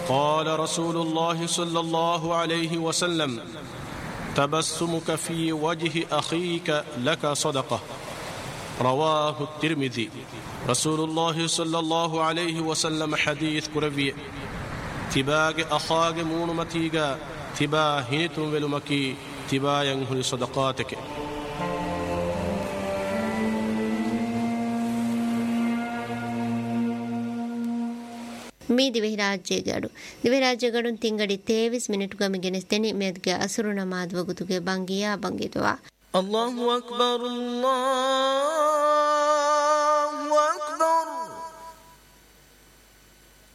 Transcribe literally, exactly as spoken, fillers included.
قال رسول الله صلى الله عليه وسلم تبسمك في وجه أخيك لك صدقة رواه الترمذي. رسول الله صلى الله عليه وسلم حديث كربي تباغ أخاغ مونمتيغا تبا هنتم ولمكي تبا ينهل صدقاتك. ಮೀ ದಿವೆಹಿ ರಾಜ್ಯಗಡು ದಿವೆ ರಾಜ್ಯಗಡುನ್ ತಿಂಗಡಿ ತೇವಿಸ್ ಮಿನಿಟುಗಮಿ ಗೆನೆಸ್ತೆನಿ ಮೇದ್ಗೆ ಅಸುರು ನಮಾದ್ ವಗುತುಗೆ ಬಂಗಿಯಾ ಬಂಗಿತವಾ ಅಲ್ಲಾಹು ಅಕ್ಬರ್ ಅಲ್ಲಾಹ್